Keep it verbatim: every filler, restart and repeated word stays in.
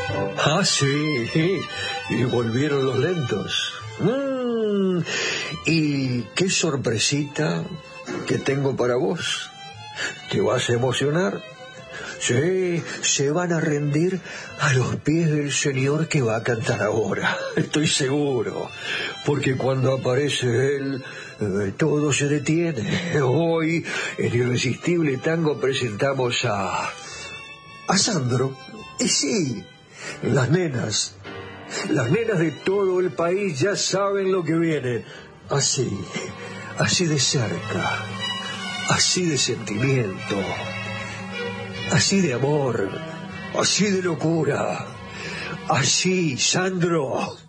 Ah, sí, y volvieron los lentos. Mm, y qué sorpresita que tengo para vos. ¿Te vas a emocionar? Sí, se van a rendir a los pies del señor que va a cantar ahora. Estoy seguro, porque cuando aparece él, eh, todo se detiene. Hoy, en Irresistible Tango, presentamos a... a Sandro. Y sí, las nenas, las nenas de todo el país ya saben lo que viene. Así, así de cerca, así de sentimiento, así de amor, así de locura, así, Sandro.